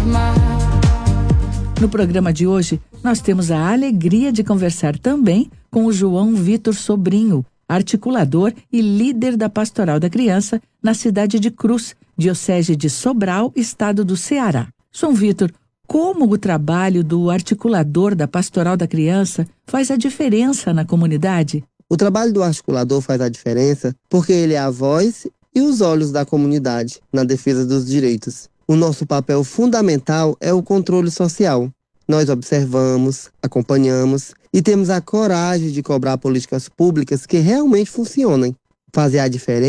No programa de hoje, nós temos a alegria de conversar também com o João Vitor Sobrinho, articulador e líder da Pastoral da Criança na cidade de Cruz, diocese de Sobral, estado do Ceará. João Vitor, como o trabalho do articulador da Pastoral da Criança faz a diferença na comunidade? O trabalho do articulador faz a diferença porque ele é a voz e os olhos da comunidade na defesa dos direitos. O nosso papel fundamental é o controle social. Nós observamos, acompanhamos e temos a coragem de cobrar políticas públicas que realmente funcionem. Fazer a diferença